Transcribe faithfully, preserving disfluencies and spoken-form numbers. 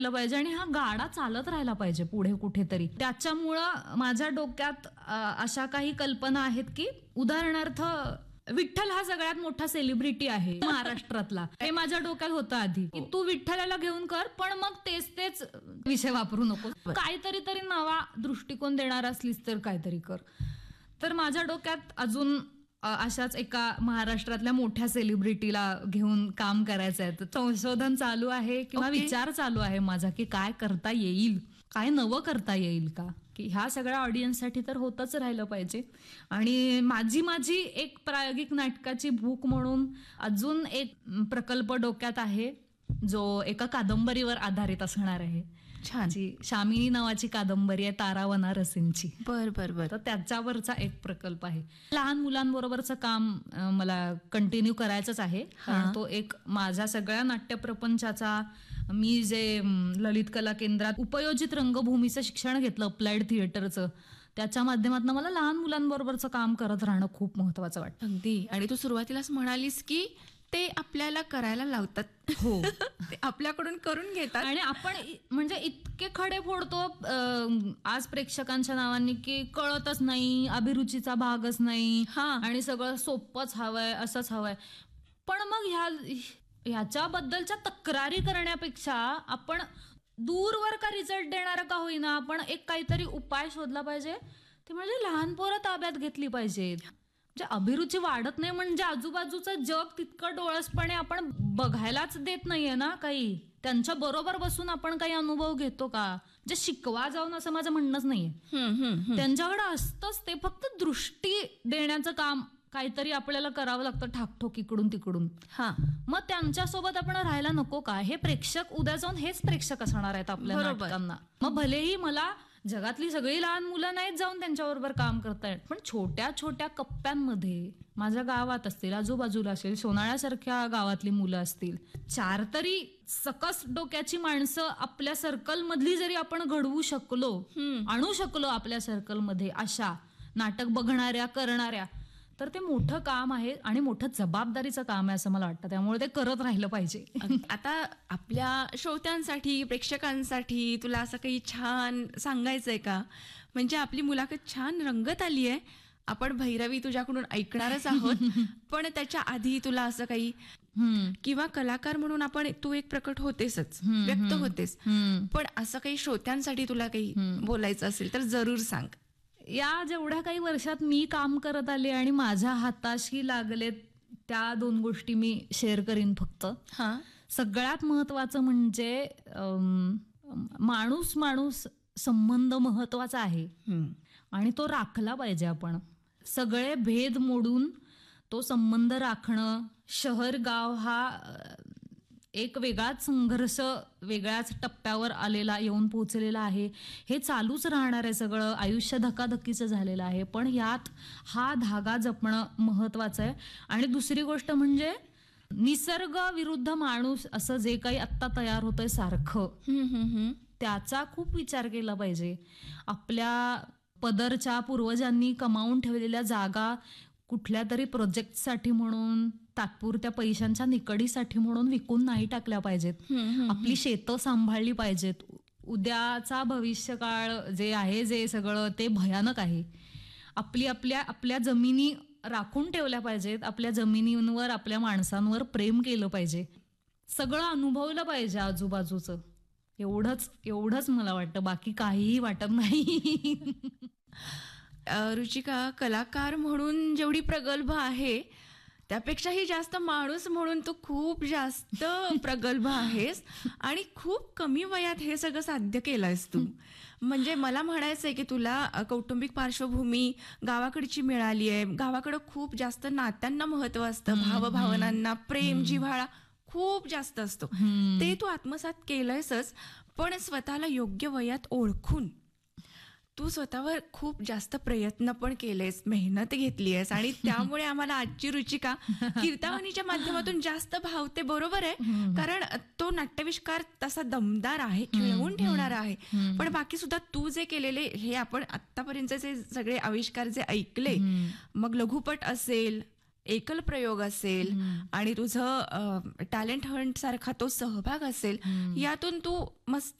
पाहिजे आणि हा गाडा चालत राहिला पाहिजे पुढे कुठेतरी. त्याच्यामुळं माझ्या डोक्यात अ, अशा काही कल्पना आहेत की उदाहरणार्थ विठ्ठल हा सगळ्यात मोठा सेलिब्रिटी आहे महाराष्ट्रातला. हे माझ्या डोक्यात होतं आधी की तू विठ्ठलाला घेऊन कर, पण मग तेच तेच विषय वापरू नको. काहीतरी तरी नवा दृष्टिकोन देणार असलीस तर काहीतरी कर. तर माझ्या डोक्यात अजून अ, अशाच एका महाराष्ट्रातल्या मोठ्या सेलिब्रिटीला घेऊन काम करायचं आहे. संशोधन चालू आहे किंवा ओके. विचार चालू आहे माझा की काय करता येईल, काय नवं करता येईल का, की ह्या सगळ्या ऑडियन्ससाठी तर होतच राहिलं पाहिजे. आणि माझी माझी एक प्रायोगिक नाटकाची भूक म्हणून अजून एक प्रकल्प डोक्यात आहे जो एका कादंबरीवर आधारित असणार आहे. छान. जी शामिनी नावाची कादंबरी आहे तारा वनारसींची. बर बर बर तर त्याच्यावरचा एक प्रकल्प आहे. लहान मुलांबरोबरचं काम अ, मला कंटिन्यू करायचंच आहे. कारण तो एक माझ्या सगळ्या नाट्यप्रपंचाचा, मी जे अम, ललित कला केंद्रात उपयोजित रंगभूमीचं शिक्षण घेतलं अप्लाइड थिएटरचं, त्याच्या माध्यमातून मला लहान मुलांबरोबरचं काम करत राहणं खूप महत्वाचं वाटतं. अगदी. आणि तू सुरुवातीलाच म्हणालीस की ते आपल्याला करायला लावतात. हो. ते आपल्याकडून करून घेतात. आणि आपण इ- म्हणजे इतके खडे फोडतो अं, आज प्रेक्षकांच्या नावाने की कळतच नाही, अभिरुचीचा भागच नाही हा. आणि सगळं सोपंच हवंय, असंच हवंय. पण मग ह्या ह्याच्याबद्दलच्या तक्रारी करण्यापेक्षा आपण दूरवर का रिझल्ट देणार का होईना, आपण एक काहीतरी उपाय शोधला पाहिजे. ते म्हणजे लहान पोरं ताब्यात घेतली पाहिजेत. म्हणजे अभिरुची वाढत नाही म्हणजे आजूबाजूचं जग तितकं डोळसपणे आपण बघायलाच देत नाहीये ना काही. त्यांच्या बरोबर बसून आपण काही अनुभव घेतो का, जे शिकवा जाऊन असं माझं म्हणणंच नाहीये. हम्म, हम्म, हम्म. त्यांच्याकडे असतंच ते, फक्त दृष्टी देण्याचं काम काहीतरी आपल्याला करावं लागतं ठाकठोक इकडून तिकडून. हा. मग त्यांच्यासोबत आपण राहायला नको का? हे प्रेक्षक उद्या जाऊन हेच प्रेक्षक असणार आहेत आपल्या बरोबर. नाटकांना. मग भलेही मला जगातली सगळी लहान मुलं नाहीत जाऊन त्यांच्याबरोबर काम करतायत, पण छोट्या छोट्या कप्प्यांमध्ये माझ्या गावात असतील, आजूबाजूला असेल, सोनाळ्यासारख्या गावातली मुलं असतील, चार तरी सकस डोक्याची माणसं आपल्या सर्कल मधली जरी आपण घडवू शकलो, आणू शकलो आपल्या सर्कल मध्ये अशा नाटक बघणाऱ्या, करणाऱ्या, तर ते मोठं काम आहे आणि मोठं जबाबदारीचं काम आहे असं मला वाटतं. त्यामुळे ते करत राहिलं पाहिजे. आता आपल्या श्रोत्यांसाठी, प्रेक्षकांसाठी तुला असं काही छान सांगायचंय का? म्हणजे आपली मुलाखत छान रंगत आली आहे. आपण भैरवी तुझ्याकडून ऐकणारच आहोत. पण त्याच्या आधी तुला असं काही, हम्म. किंवा कलाकार म्हणून आपण तू एक प्रकट होतेसच, हम्म, व्यक्त हम्म. होतेस, हम्म. पण असं काही श्रोत्यांसाठी तुला काही बोलायचं असेल तर जरूर सांग. या जेवढ्या काही वर्षात मी काम करत आले आणि माझ्या हाताशी लागलेत त्या दोन गोष्टी मी शेअर करीन फक्त. हा. सगळ्यात महत्वाचं म्हणजे अम, माणूस माणूस संबंध महत्वाचा आहे हम्म. आणि तो राखला पाहिजे. आपण सगळे भेद मोडून तो संबंध राखणं. शहर गाव हा अ, एक वेगळाच संघर्ष वेगळ्याच टप्प्यावर आलेला, येऊन पोहोचलेला आहे. हे चालूच राहणार आहे. सगळं आयुष्य धकाधकीचं झालेलं आहे, पण यात हा धागा जपणं महत्वाचं आहे. आणि दुसरी गोष्ट म्हणजे निसर्ग विरुद्ध माणूस असं जे काही आत्ता तयार होतंय सारखं, हम्म, हम्म, हम्म. त्याचा खूप विचार केला पाहिजे. आपल्या पदरच्या पूर्वजांनी कमावून ठेवलेल्या जागा कुठल्या तरी प्रोजेक्टसाठी म्हणून, तात्पुरत्या पैशांच्या निकडीसाठी म्हणून विकून नाही टाकल्या पाहिजेत. आपली शेतं सांभाळली पाहिजेत. उद्याचा भविष्यकाळ जे आहे, जे सगळं ते भयानक आहे. आपली आपल्या आपल्या जमिनी राखून ठेवल्या पाहिजेत. आपल्या जमिनींवर, आपल्या माणसांवर प्रेम केलं पाहिजे. सगळं अनुभवलं पाहिजे आजूबाजूचं. एवढंच एवढंच मला वाटतं, बाकी काहीही वाटत नाही. अ, रुचिका, कलाकार म्हणून जेवढी प्रगल्भ आहे त्यापेक्षाही जास्त माणूस म्हणून तू खूप जास्त प्रगल्भ आहेस. आणि खूप कमी वयात हे सगळं साध्य केलंयस तू. म्हणजे मला म्हणायचंय की तुला अ, कौटुंबिक पार्श्वभूमी गावाकडची मिळाली आहे. गावाकडं खूप जास्त नात्यांना महत्व असतं, भावभावनांना, प्रेम, जिव्हाळा खूप जास्त असतो. ते तू आत्मसात केलंयसच, पण स्वतःला योग्य वयात ओळखून तू स्वतःवर खूप जास्त प्रयत्न पण केलेस, मेहनत घेतली आहेस. आणि त्यामुळे आम्हाला आजची रुचिका कीर्तावनीच्या माध्यमातून जास्त भावते. बरोबर आहे, कारण तो नाट्यविष्कार तसा दमदार आहे, खिळवून ठेवणारा आहे. पण बाकी सुद्धा तू जे केलेले, हे आपण आतापर्यंतचे सगळे आविष्कार जे ऐकले, मग लघुपट असेल, एकल प्रयोग असेल आणि तुझं टॅलेंट हंट सारखा तो सहभाग असेल, यातून तू मस्त